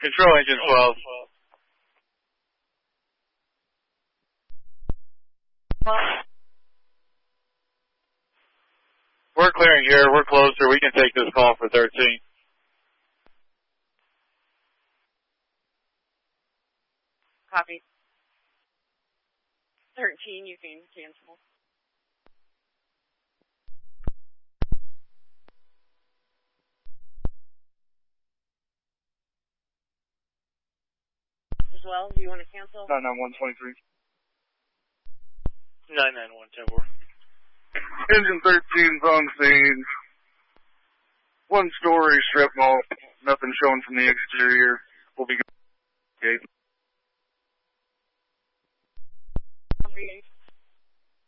Control engine 12. We're clearing here. We're closer. We can take this call for 13. Copy. 13, you can cancel. As well, do you want to cancel? 99123. 991 10-4. Engine 13's on scene. One-story strip mall. Nothing showing from the exterior. We'll be going. Okay.